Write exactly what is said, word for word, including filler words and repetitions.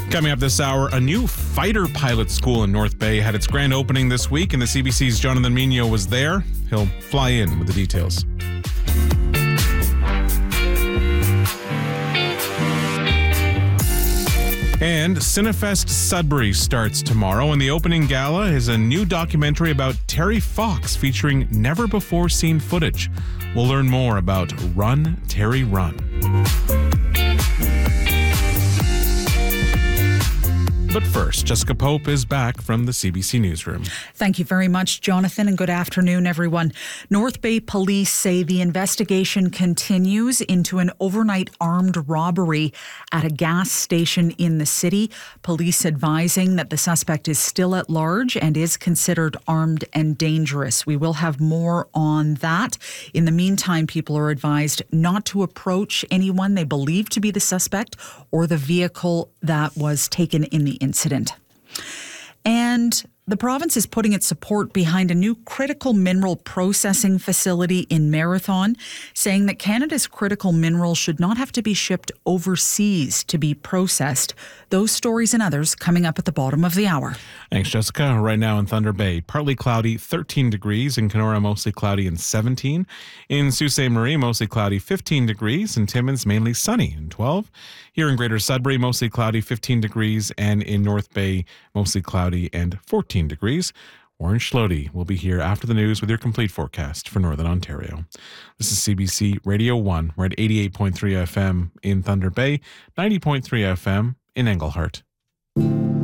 Coming up this hour, a new fighter pilot school in North Bay had its grand opening this week, and the C B C's Jonathan Minio was there. He'll fly in with the details. And Cinefest Sudbury starts tomorrow, and the opening gala is a new documentary about Terry Fox featuring never-before-seen footage. We'll learn more about Run, Terry, Run. But first, Jessica Pope is back from the C B C Newsroom. Thank you very much, Jonathan, and good afternoon, everyone. North Bay Police say the investigation continues into an overnight armed robbery at a gas station in the city. Police advising that the suspect is still at large and is considered armed and dangerous. We will have more on that. In the meantime, people are advised not to approach anyone they believe to be the suspect or the vehicle that was taken in the incident. And the province is putting its support behind a new critical mineral processing facility in Marathon, saying that Canada's critical minerals should not have to be shipped overseas to be processed. Those stories and others coming up at the bottom of the hour. Thanks, Jessica. Right now in Thunder Bay, partly cloudy, thirteen degrees. In Kenora, mostly cloudy and seventeen. In Sault Ste. Marie, mostly cloudy, fifteen degrees. In Timmins, mainly sunny and twelve. Here in Greater Sudbury, mostly cloudy, fifteen degrees. And in North Bay, mostly cloudy and fourteen degrees. Warren Schlody will be here after the news with your complete forecast for Northern Ontario. This is C B C Radio one. We're at eighty-eight point three F M in Thunder Bay, ninety point three F M in Englehart.